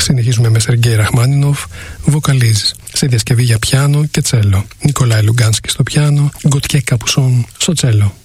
Συνεχίζουμε με Σεργέη Ραχμάνινοφ, βοκαλίζ, σε διασκευή για πιάνο και τσέλο. Νικολάη Λουγκάνσκι στο πιάνο, Γκοτιέ Καπουσόν στο τσέλο.